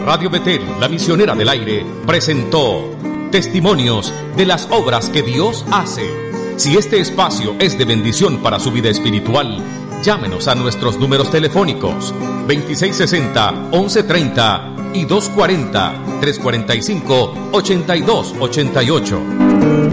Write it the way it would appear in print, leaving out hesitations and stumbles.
Radio Betel, la misionera del aire, presentó Testimonios de las obras que Dios hace. Si este espacio es de bendición para su vida espiritual, llámenos a nuestros números telefónicos 2660-1130 y 240-345-8288.